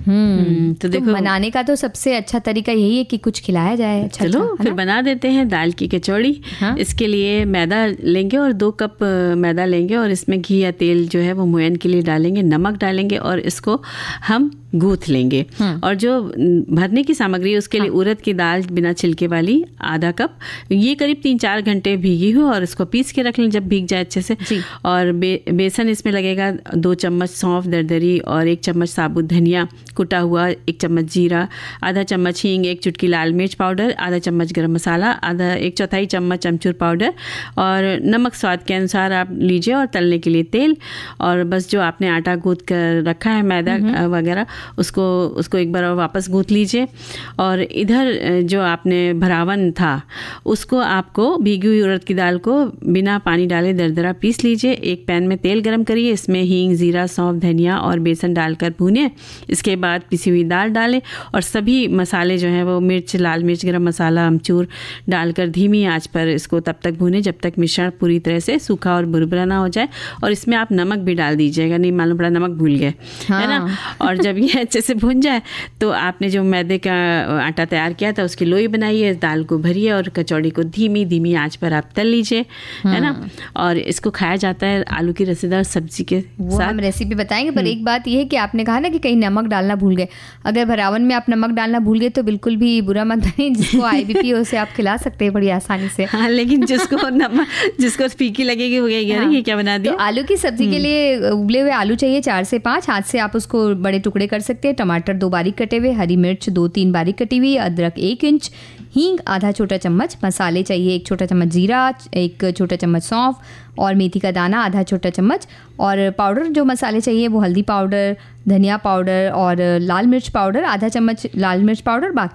तो देखो, बनाने का तो सबसे अच्छा तरीका यही है कि कुछ खिलाया जाए। अच्छा, चलो फिर बना देते हैं दाल की कचौड़ी। हाँ? इसके लिए मैदा लेंगे और 2 कप मैदा लेंगे और इसमें घी या तेल जो है वो मोयन के लिए डालेंगे, नमक डालेंगे और इसको हम गूंथ लेंगे। और जो भरने की सामग्री है उसके लिए उड़द की दाल बिना छिलके वाली आधा कप, ये करीब 3-4 घंटे भीगी हो और इसको पीस के रख लें जब भीग जाए अच्छे से। और बेसन इसमें लगेगा 2 चम्मच सौंफ दरदरी और 1 चम्मच साबुत धनिया कुटा हुआ, 1 चम्मच जीरा, आधा चम्मच हींग, 1 चुटकी लाल मिर्च पाउडर, आधा चम्मच गरम मसाला, आधा 1/4 चम्मच अमचूर पाउडर और नमक स्वाद के अनुसार आप लीजिए। और तलने के लिए तेल, और बस जो आपने आटा गूंथ कर रखा है मैदा वगैरह उसको एक बार और वापस गूंथ लीजिए। और इधर जो आपने भरावन था उसको आपको भीगी हुई उड़द की दाल को बिना पानी डाले दरदरा पीस लीजिए। एक पैन में तेल गरम करिए, इसमें हींग, जीरा, सौंफ, धनिया और बेसन डालकर भूनिए। इसके बाद पिसी हुई दाल डालें और सभी मसाले जो हैं वो मिर्च, लाल मिर्च, गरम मसाला, अमचूर डालकर धीमी आंच पर इसको तब तक भूनें जब तक मिश्रण पूरी तरह से सूखा और बुरबुरा ना हो जाए। और इसमें आप नमक भी डाल दीजिएगा, नहीं मालूम पड़ा नमक भूल गए, है ना। और जब ये अच्छे से भुन जाए तो आपने जो मैदे का आटा तैयार किया था उसकी लोई बनाइए, दाल को भरिए और कचौड़ी को धीमी आंच पर आप तल लीजिए, है ना। और इसको खाया जाता है आलू की रसेदार सब्जी के साथ। हम रेसिपी बताएंगे, पर एक बात ये है कि आपने कहा ना कि कहीं नमक डालना भूल गए। अगर भरावन में आप नमक डालना भूल गए तो बिल्कुल भी बुरा मत बने, जिसको IBP हो उसे आप खिला सकते हैं बड़ी आसानी से। हाँ, लेकिन जिसको फीकी लगेगी वो ये क्या बना दिया। तो आलू की सब्जी के लिए उबले हुए आलू चाहिए 4 से 5, हाथ से आप उसको बड़े टुकड़े कर सकते हैं। टमाटर 2 बारीक कटे हुए, हरी मिर्च 2-3 बारीक कटी हुई, अदरक 1 इंच, हींग आधा छोटा चम्मच, मसाले चाहिए 1 छोटा चम्मच जीरा, 1 छोटा चम्मच सौंफ और मेथी का दाना आधा छोटा चम्मच। और पाउडर जो मसाले चाहिए वो हल्दी पाउडर, धनिया पाउडर और लाल मिर्च पाउडर आधा चम्मच लाल मिर्च पाउडर, बाकी